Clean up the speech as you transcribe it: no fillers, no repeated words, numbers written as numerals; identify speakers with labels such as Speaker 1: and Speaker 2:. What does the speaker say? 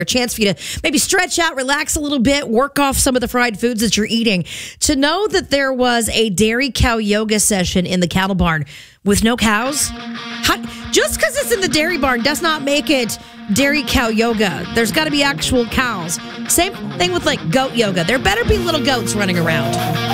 Speaker 1: a chance for you to maybe stretch out, relax a little bit, work off some of the fried foods that you're eating. To know that there was a dairy cow yoga session in the cattle barn with no cows, just because it's in the dairy barn does not make it dairy cow yoga. There's got to be actual cows. Same thing with like goat yoga. There better be little goats running around.